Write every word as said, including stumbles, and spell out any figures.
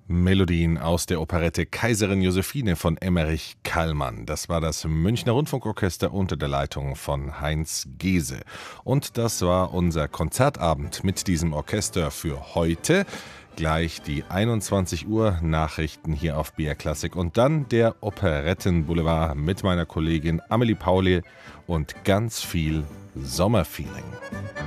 Melodien aus der Operette Kaiserin Josephine von Emmerich Kallmann. Das war das Münchner Rundfunkorchester unter der Leitung von Heinz Gehse. Und das war unser Konzertabend mit diesem Orchester für heute. Gleich die einundzwanzig Uhr Nachrichten hier auf B R Classic und dann der Operettenboulevard mit meiner Kollegin Amelie Pauli und ganz viel Sommerfeeling.